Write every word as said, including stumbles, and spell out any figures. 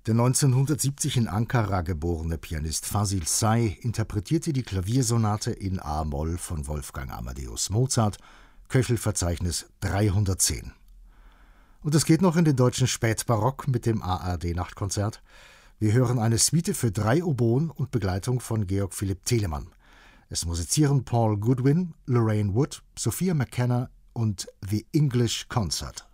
Der neunzehnhundertsiebzig in Ankara geborene Pianist Fasil Say interpretierte die Klaviersonate in a-Moll von Wolfgang Amadeus Mozart, Köchelverzeichnis dreihundertzehn. Und es geht noch in den deutschen Spätbarock mit dem A R D-Nachtkonzert. Wir hören eine Suite für drei Oboen und Begleitung von Georg Philipp Telemann. Es musizieren Paul Goodwin, Lorraine Wood, Sophia McKenna und The English Concert.